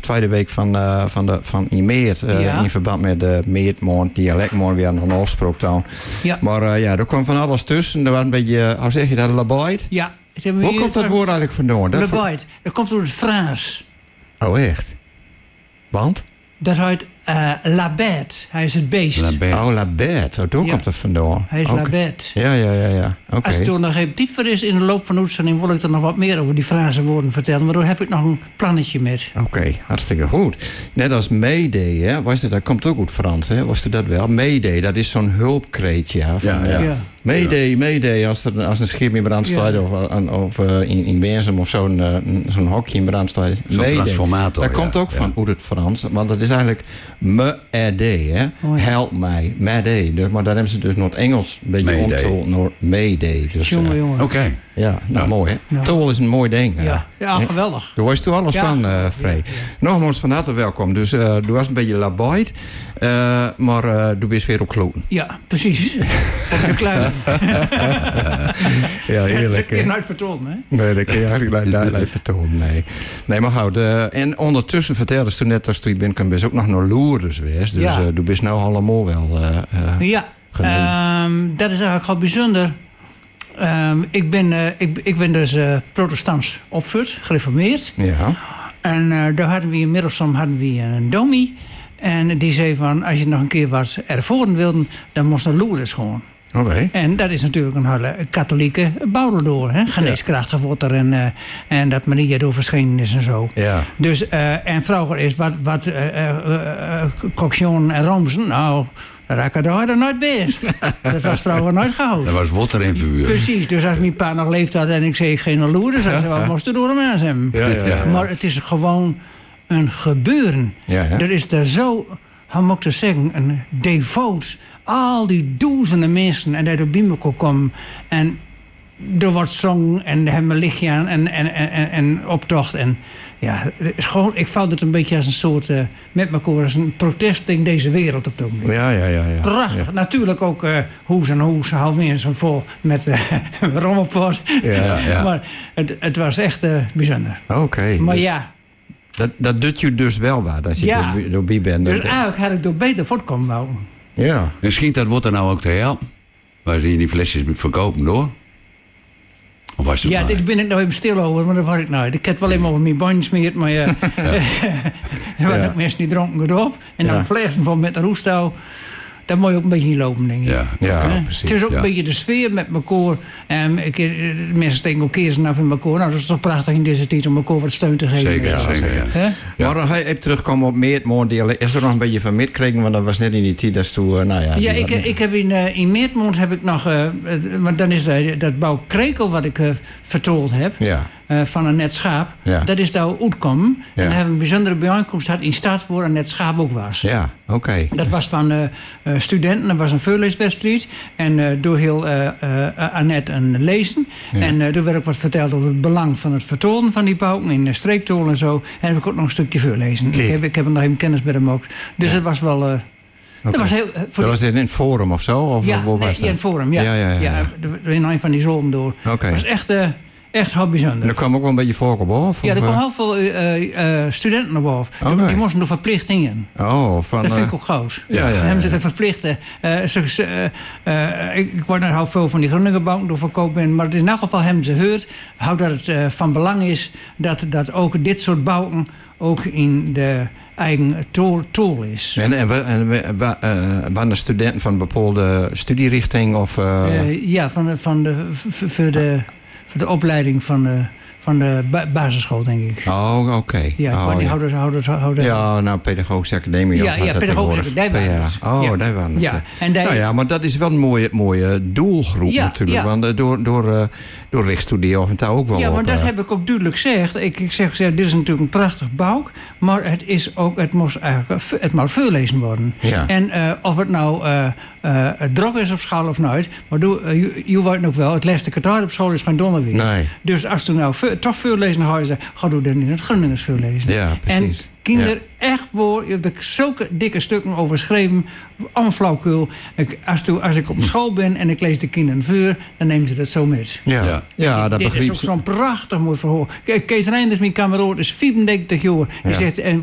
tweede week van in maart. In verband met de maartmaand, dialectmaand, weer een afspraak dan. Ja. Maar er kwam van alles tussen. Er was een beetje, hoe zeg je dat, labaait? Ja. Hoe komt dat woord eigenlijk vandaan? Labaait. Dat komt door het Frans. Oh, echt? Want? Dat heet la bête. Hij is het beest. Oh, la bête. Oh, daar komt het vandaan. Hij is la bête. Ja. Okay. Als het er nog geen tijd voor is in de loop van de uitzending, wil ik er nog wat meer over die Franse woorden vertellen. Maar daar heb ik nog een plannetje met. Oké, hartstikke goed. Net als Mayday, hè? Dat komt ook uit Frans, hè? Was dat wel? Mayday, dat is zo'n hulpkreet, ja. Mayday, als een schip in brand staat of in Wenzem of zo'n hokje in brand staat. Zo'n transformator. Dat komt ook van uit het Frans, want dat is eigenlijk me-aider, hè? Help mij, Mayday. Dus, maar daar hebben ze dus nog het Engels een beetje omtold naar Mayday. Dus, jongen. Oké. Ja, mooi, hè? Nou. Tol is een mooi ding. Ja, geweldig. Daar was toen alles van, Frey. Nogmaals van harte welkom. Dus du was een beetje labaait, maar du bent weer op kloten. Ja, precies. Op de kluin. Ja, heerlijk. Dat kun je nooit vertonen, hè? Nee, dat kun je eigenlijk nooit vertonen, nee. Maar goed, en ondertussen vertelde ze toen net als je bent, ben je ook nog naar Lourdes geweest. Dus du bent nou allemaal wel dat is eigenlijk wel bijzonder. Ik ben dus protestants opgevoed, gereformeerd. Ja. En daar hadden we in Middelsum een domie. En die zei van, als je nog een keer wat ervoren wilde, dan moest naar Lourdes gewoon. Okay. En dat is natuurlijk een hele katholieke bouwel hè? Geneeskrachtig wordt er en dat Maria door verschenen is en zo. Ja. Dus, en vroeger is wat coction en romsen, nou, dat raken er nooit best. Dat was vroeger nooit gehouden. Dat was water in vuur. Precies, dus als mijn pa nog leefd had en ik zei geen Lourdes, dan zou ik moesten door hem aan zijn. Ja. Maar het is gewoon een gebeuren. Ja. Er is daar zo, hoe moet ik dat zeggen, een devoot. Al die duizenden mensen en daar door Bimeko komen. En er wordt zong en hebben lichtje aan en optocht. En ja, het is gewoon, ik vond het een beetje als een soort, met elkaar, als een protest tegen deze wereld op het ogenblik. Ja. Prachtig. Ja. Natuurlijk ook hoes en hoes, half zo vol met rommelpot. Ja. Maar het was echt bijzonder. Oké. Maar dus ja. Dat doet je dus wel waar, als je door bij bent. Dus eigenlijk had ik door beter voortkomen bouwen. Ja. Misschien dat wordt er nou ook te helpen. Waar zie je die flesjes verkopen door? Of was het daar ben ik nou even stil over, maar dat was ik nou. Ik heb wel even over mijn band smeerd, maar er waren ook mensen die dronken erop. En dan flessen van met de roestouw. Dat moet je ook een beetje niet lopen, denk ik. Ja, precies. Het is ook een beetje de sfeer met elkaar. Mensen steken ook keer af in elkaar. Nou, dat is toch prachtig in deze tijd om elkaar wat steun te geven. Zeker. Maar dan ga je even terugkomen op Meertmoond. Is er nog een beetje van meegekregen? Want dat was net in die tijd dat toen... ik heb in Meertmoond heb ik nog... maar dan is dat bouw Krekel wat ik vertold heb. Ja. Van een net schaap. Ja. Dat is daar uitkomen. Ja. En daar hebben we een bijzondere bijeenkomst gehad in staat voor een net schaap ook was. Ja, oké. Dat was van studenten. Dat was een voorleeswedstrijd. En door heel Annette een lezen. Ja. En er werd ook wat verteld over het belang van het vertonen van die pauken in de streektolen en zo. En heb ik ook nog een stukje voorlezen. Ik heb er nog even kennis met hem ook. Dus het was wel... Dat was heel... Dat was in het forum of zo? Of in het forum, ja. In een van die zolen door. Okay. Het was echt heel bijzonder. En er kwam ook wel een beetje volk op af? Ja, er kwamen heel veel studenten op af. Okay. Die moesten door verplichtingen. Dat vind ik ook goud. Ja. Dan hebben ze te verplichten. Ik word er heel veel van die Groningenbank door verkoop ben. Maar in elk geval hebben ze gehoord hoe dat het van belang is dat ook dit soort bouwen ook in de eigen tool is. En waren de studenten van een bepaalde studierichting? Of, voor de opleiding van de basisschool, denk ik. Oh, oké. Ja, maar die houden... Ja, nou, pedagogische academie. Ja, pedagogische academie. Daar waren het. Ja. Maar dat is wel een mooie doelgroep natuurlijk. Ja. Want door rechtsstudie of en toe ook wel. Ja, maar dat heb ik ook duidelijk gezegd. Ik zeg, dit is natuurlijk een prachtig bouw. Maar het moet voorlezen worden. Ja. En of het nou druk is op school of nooit. Maar je weet nog wel, het les de Qatar op school is geen donder weer. Nee. Dus als je nou toch voorlezen huis, ga doe dan in het Groningers voorlezen. Ja, precies. En kinderen echt voor, je hebt er zulke dikke stukken over geschreven, allemaal flauwkul. Als ik op school ben en ik lees de kinderen voor, dan nemen ze dat zo met. Ja, dat dit is ook zo'n prachtig mooi verhaal. Kees Reinders, mijn kameraad, is 34 jaar. Die zegt,